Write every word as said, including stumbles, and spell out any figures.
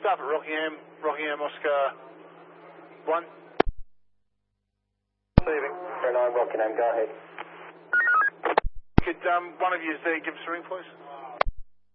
stop at Rockingham, Rockingham Oscar one. Leaving. nine Rockingham, go ahead. Could um, one of you there give us a ring, please?